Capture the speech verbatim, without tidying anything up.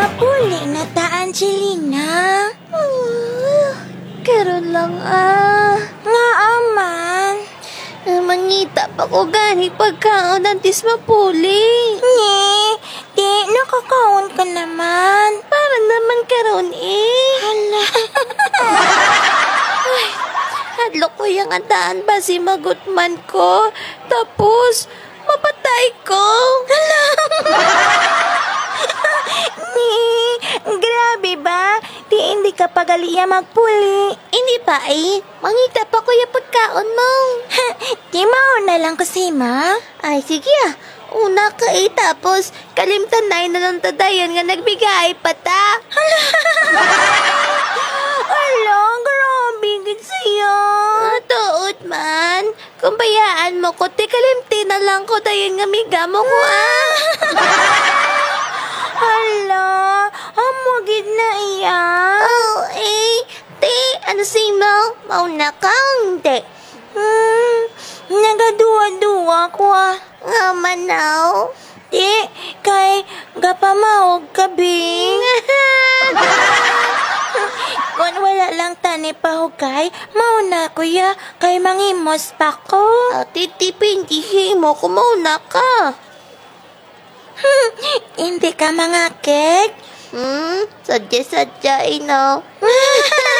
Mapuli na ta, Angelina. Uh, karon lang ah. Nga aman. Uh, mangita pa ko gani pagkaon antis mapuli. Nye, di, nakakaon ka naman. Para naman karon eh. Hala. Ay, hadlok ko yung andaan ba si magutman ko. Tapos, mapatay ko. Hala. Ni, grabe ba? Di hindi ka pagaliya magpuli. Hindi pa eh. Mangita pa ko yung pagkaon mo. Di mauna lang ko si ma. Ay, sige ah. Una ka eh. Tapos, kalimtan na na lang tadayon nga nagbigay pa ta. Hala, grabe gid sa'yo. Ah, tuot man. Kung bayaan mo ko, ti kalimti na lang ko dayon nga miga mo ko ah. Hala, amo gid na iya. Oh, eh. Ti, ano si mo? Mauna ka, hindi. Hmm, nagaduwa-duwa ko ah. Nga manaw. Di, kay gapamawag ka, Bing. Kung wala lang tani pahugay, mauna kuya, kay mangimos pa ko. Oh, titipin, mo ko mauna ka. Hmm, hindi ka mga kek. Hmm, sadya-sadya, ino.